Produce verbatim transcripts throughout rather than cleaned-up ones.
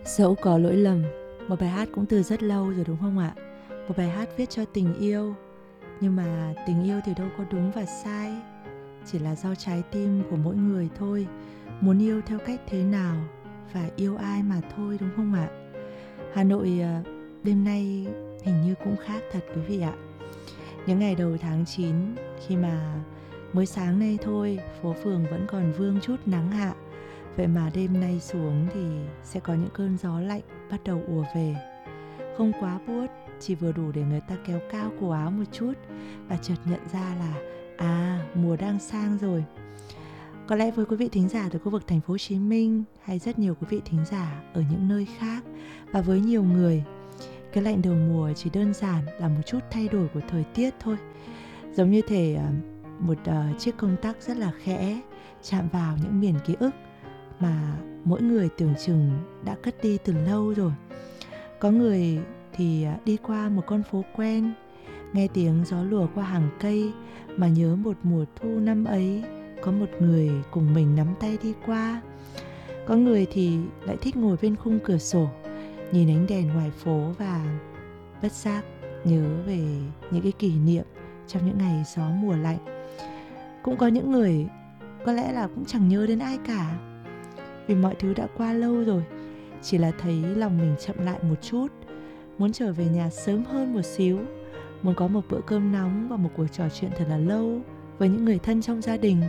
Dẫu có lỗi lầm, một bài hát cũng từ rất lâu rồi đúng không ạ? Một bài hát viết cho tình yêu. Nhưng mà tình yêu thì đâu có đúng và sai, chỉ là do trái tim của mỗi người thôi. Muốn yêu theo cách thế nào và yêu ai mà thôi, đúng không ạ? Hà Nội đêm nay hình như cũng khác thật quý vị ạ. Những ngày đầu tháng chín, khi mà mới sáng nay thôi, phố phường vẫn còn vương chút nắng hạ. Vậy mà đêm nay xuống thì sẽ có những cơn gió lạnh bắt đầu ùa về. Không quá buốt, chỉ vừa đủ để người ta kéo cao cổ áo một chút và chợt nhận ra là à, mùa đang sang rồi. Có lẽ với quý vị thính giả từ khu vực thành phố Hồ Chí Minh hay rất nhiều quý vị thính giả ở những nơi khác, và với nhiều người, cái lạnh đầu mùa chỉ đơn giản là một chút thay đổi của thời tiết thôi. Giống như thể một uh, chiếc công tắc rất là khẽ chạm vào những miền ký ức mà mỗi người tưởng chừng đã cất đi từ lâu rồi. Có người thì đi qua một con phố quen, nghe tiếng gió lùa qua hàng cây mà nhớ một mùa thu năm ấy có một người cùng mình nắm tay đi qua. Có người thì lại thích ngồi bên khung cửa sổ, nhìn ánh đèn ngoài phố và bất giác nhớ về những cái kỷ niệm trong những ngày gió mùa lạnh. Cũng có những người có lẽ là cũng chẳng nhớ đến ai cả, vì mọi thứ đã qua lâu rồi. Chỉ là thấy lòng mình chậm lại một chút, muốn trở về nhà sớm hơn một xíu, muốn có một bữa cơm nóng và một cuộc trò chuyện thật là lâu với những người thân trong gia đình.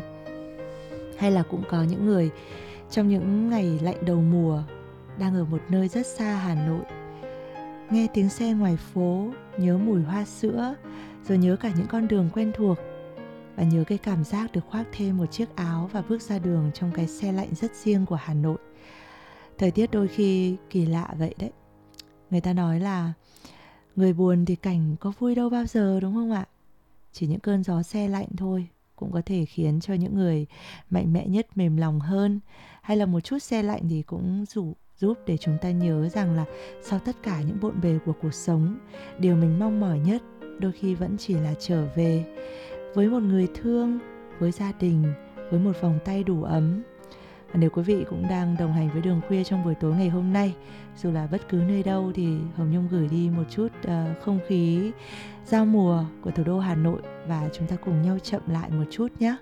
Hay là cũng có những người trong những ngày lạnh đầu mùa đang ở một nơi rất xa Hà Nội, nghe tiếng xe ngoài phố, nhớ mùi hoa sữa, rồi nhớ cả những con đường quen thuộc, và nhớ cái cảm giác được khoác thêm một chiếc áo và bước ra đường trong cái xe lạnh rất riêng của Hà Nội. Thời tiết đôi khi kỳ lạ vậy đấy. Người ta nói là người buồn thì cảnh có vui đâu bao giờ, đúng không ạ? Chỉ những cơn gió se lạnh thôi cũng có thể khiến cho những người mạnh mẽ nhất mềm lòng hơn. Hay là một chút se lạnh thì cũng giúp giúp để chúng ta nhớ rằng là sau tất cả những bộn bề của cuộc sống, điều mình mong mỏi nhất đôi khi vẫn chỉ là trở về với một người thương, với gia đình, với một vòng tay đủ ấm. Và nếu quý vị cũng đang đồng hành với Đường Khuya trong buổi tối ngày hôm nay, dù là bất cứ nơi đâu, thì Hồng Nhung gửi đi một chút uh, không khí giao mùa của thủ đô Hà Nội, và chúng ta cùng nhau chậm lại một chút nhé.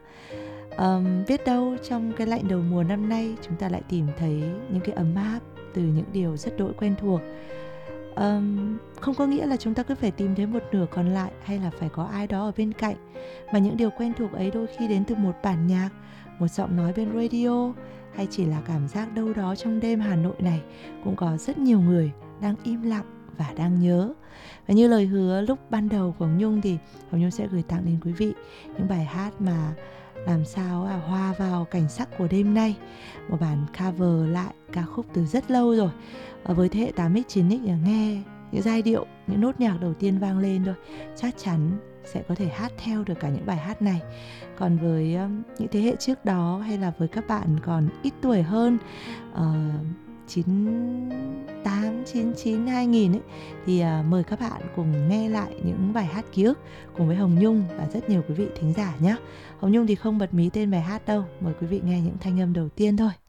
Um, biết đâu trong cái lạnh đầu mùa năm nay chúng ta lại tìm thấy những cái ấm áp từ những điều rất đỗi quen thuộc. Um, không có nghĩa là chúng ta cứ phải tìm thấy một nửa còn lại hay là phải có ai đó ở bên cạnh, mà những điều quen thuộc ấy đôi khi đến từ một bản nhạc, một giọng nói bên radio, hay chỉ là cảm giác đâu đó trong đêm Hà Nội này cũng có rất nhiều người đang im lặng và đang nhớ. Và như lời hứa lúc ban đầu của Hồng Nhung thì Hồng Nhung sẽ gửi tặng đến quý vị những bài hát mà làm sao à, hòa vào cảnh sắc của đêm nay. Một bản cover lại ca khúc từ rất lâu rồi. Và với thế hệ tám x chín x nghe những giai điệu, những nốt nhạc đầu tiên vang lên thôi, chắc chắn sẽ có thể hát theo được cả những bài hát này. Còn với um, những thế hệ trước đó, hay là với các bạn còn ít tuổi hơn, uh, chín tám, chín chín, hai nghìn ấy, thì uh, mời các bạn cùng nghe lại những bài hát ký ức cùng với Hồng Nhung và rất nhiều quý vị thính giả nhé. Hồng Nhung thì không bật mí tên bài hát đâu, mời quý vị nghe những thanh âm đầu tiên thôi.